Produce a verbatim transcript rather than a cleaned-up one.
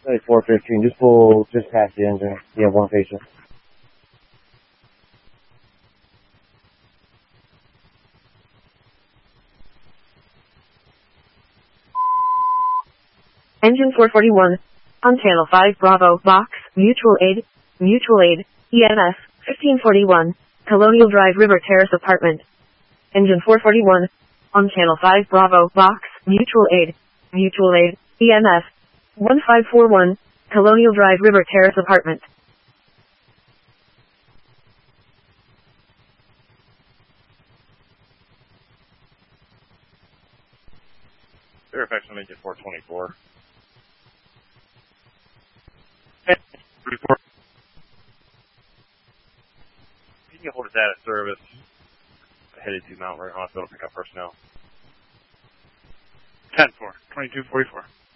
Like four fifteen, just pull just past the engine. You have one patient. Engine four forty-one. On channel five Bravo, box, mutual aid, mutual aid, E M F, fifteen forty-one, Colonial Drive River Terrace Apartment. Engine four forty-one. On channel five Bravo, box, mutual aid, mutual aid, E M F, one five four one, Colonial Drive River Terrace Apartment. Fairfax on engine four twenty-four. Report. Can you hold us out of service? Headed to Mount Vernon Hospital to pick up personnel. ten four, twenty-two forty-four.